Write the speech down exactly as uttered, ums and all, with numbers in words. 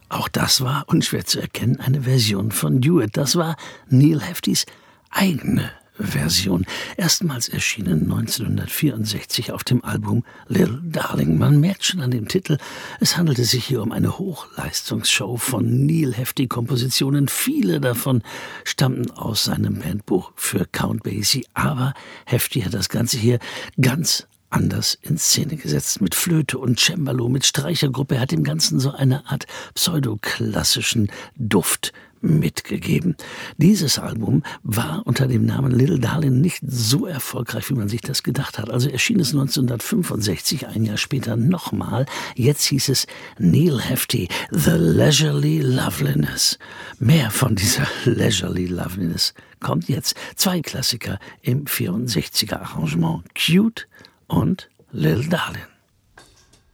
Auch das war, unschwer zu erkennen, eine Version von Do It. Das war Neal Heftys eigene Version. Erstmals erschienen neunzehnhundertvierundsechzig auf dem Album Little Darling. Man merkt schon an dem Titel, es handelte sich hier um eine Hochleistungsshow von Neal Hefti-Kompositionen. Viele davon stammten aus seinem Bandbuch für Count Basie. Aber Hefti hat das Ganze hier ganz anders in Szene gesetzt, mit Flöte und Cembalo, mit Streichergruppe. Er hat dem Ganzen so eine Art pseudoklassischen Duft mitgegeben. Dieses Album war unter dem Namen Little Darling nicht so erfolgreich, wie man sich das gedacht hat. Also erschien es neunzehnhundertfünfundsechzig, ein Jahr später nochmal. Jetzt hieß es Neal Hefti, The Leisurely Loveliness. Mehr von dieser Leisurely Loveliness kommt jetzt. Zwei Klassiker im vierundsechziger Arrangement, Cute und Little Darling.